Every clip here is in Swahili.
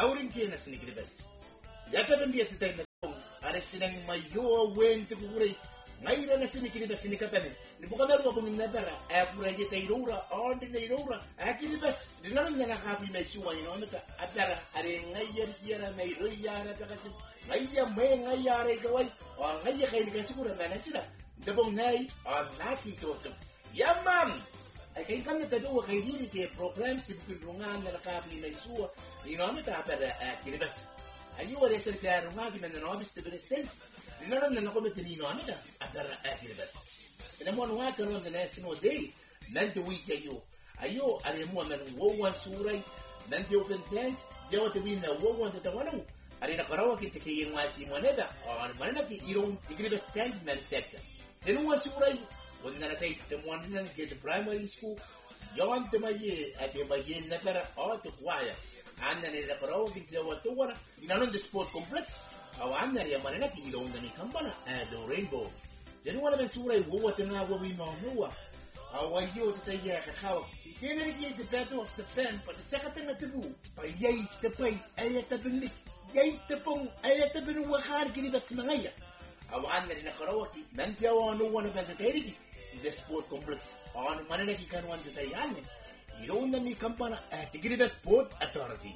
daurin kena sinikri bas yata bendia titai na tong are sinang mayo wen te kurai ngaira na sinikri bas sinikatan ni bukan baru ako minatara apura je tairura on de tairura akili bas dinan na kapi mai suwa ni no ta atara are ngayar kira mai royara ta kasi ngaya mai ngayare kawai o ngaya kai ni kasi kura na sila dabong nai on nasi to yaman ay kay kan ta do kay dili ke programs ti bukid rungan na nakabli na isuwa ni no ta para kiribas ayu wala sa kaya rungan na no bis te resistance ni no na ko met ni no ta para kiribas ina mo no ka no na sino day nan to week ayo are mo na wo wan suray nan ti open tense jawa te win na wo wan ta wanu are na karawa kit ke yin wasi mo neda on man na ki irong kiribas tense manufacture tenu wan suray wanda na kai da wannan ke da primary school yawan ta maye a ke bayin na tara a ta kwaya annan da karawa bin da wato wana inanon da sport complex aw annan ya mana ki da wanda ne kambana a da rainbow dan wala ban surai wo wata na go bi ma nuwa aw yo ta tayya ka kawo kene ne ke the battle of the pen but the second na tabu pa yayi ta pai ay ta bin yayi ta pon ay ta bin wa khar ki da smangaya aw annan na karawa ki man ta wa no wana ba ta tayri the sport complex on manana ki kan wanda ta yanne ironda mi kampana tigiri the sport authority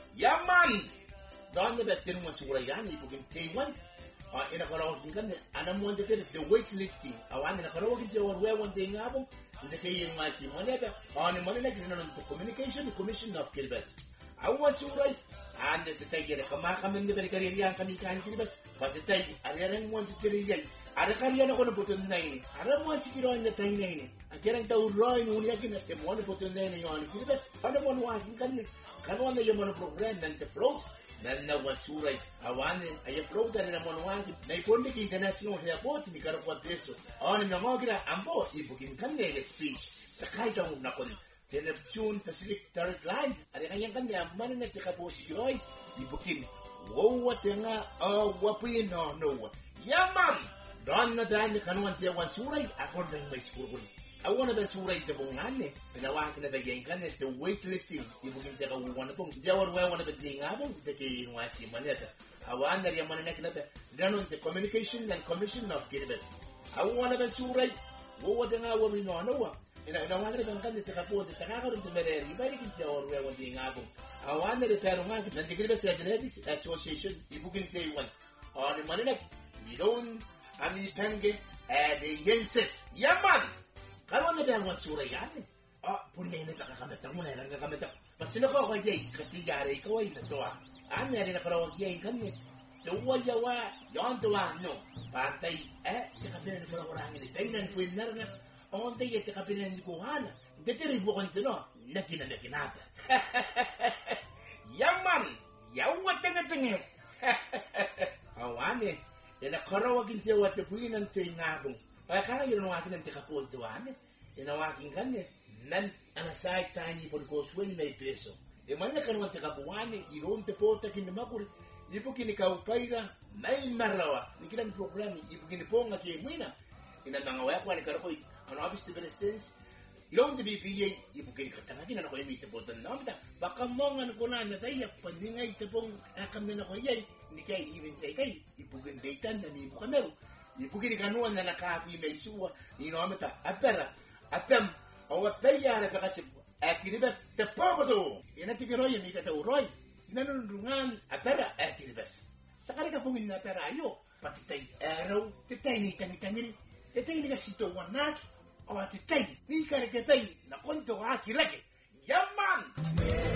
yaman don the betin mo sura yanni bugin T1 ina karawa kin kan anan wanda ta the weightlifting awan ina karawa kin jawar we wanda ngabo da kai yin masi moneda on manana ki nan to communication commission of Kiribati awwa sura and the tayere kama kamen de berkari yan kan kan Kiribati but the tay ariyan wanda tiri yayi ada kalian ako na putun na ini. Ada mo sikiro na tayo na ini. Ang kirang tauroy nung yakin na temo na putun na ini yon. Kiribas, ano mo nuwasin kan na yung mga program ng the float nan na wasuray awanin ay float na mo nuwasin. Na ipondi ki international airport ni karapwa peso. Ano na mo kira ambo ibukin kan na speech sa kahit ang nakon. The Neptune Pacific Third Line. Ada kanyang kanya man na tikapo sikiroy ibukin. Wow, what nga wapuin no. Yaman! Don na dahil ni kanuan tiya wan suray, ako rin may siguro. Awan na ba suray ito pong ngane? Pinawakan na bagay ka na ito weightlifting. Ibugin tiya kawuwan na pong. Jawar wawan na ba di nga pong? Ito kayo inuwasi maneta. Awan na riyan mananek na ito. Ganon the communication and commission of Kiribati. Awan na ba suray? Wawa na nga wamin no ano. Inawakan na ba ang kanita kapo? Ito kakakaroon ito mereri. Ibarikin tiya or wawan di nga pong. Awan na rin pero nga. Nanti Kiribati Genetics Association. Ibugin tiya iwan. Ano mananek? Bidon. Ami penge de yenset yaman karon na ba ang sura yan punay na kakakamata mo na lang kakamata pasino ko yay katigare ko ay nato ani na karon yay kanne tuwa yawa yon tuwa no patay sa kapila na orang ni taynan ko na on day sa kapila ni ko hana deteri bo kon no nakinata yaman yawa tanga awani ina karawagin tiya wata puinan tiya ngabong. Kaya kaya yun ang akin ang tikapol tuwan. Ina waking kanya. Nan anasay tani pon ko swing may peso. Man na kanuan tikapuwan iron te po takin na makuri. Ipo kinikaw paira may marawa. Nikilang program ipo kinipo nga kiya mwina. Ina nangawaya ko ni karapoy. Ano abis de resistance. Yung te BPA ipo kinikatangagin na ko yung ite po tan namita. Baka mongan ko na nataya paningay te pong akam na ko yay. Ni kay even say kay ipugin daytan na ni bukamero ipugin kanuan na nakapi may suwa ni no amata apera atam o tayara ka kasi Kiribati tapodo ina tigiroy mi ka tauroy nanunungan apera Kiribati sakali ka pungin na pera ayo patitay araw titay ni tani titay ni kasito wanak o titay ni karakatay na konto akirake yaman